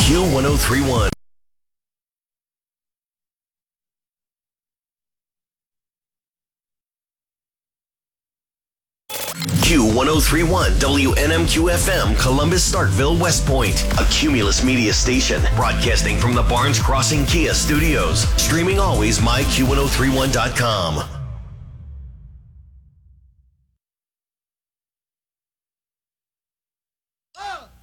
Q1031. Q1031 WNMQ FM, Columbus, Starkville, West Point. A Cumulus Media station broadcasting from the Barnes Crossing Kia studios. Streaming always myQ1031.com.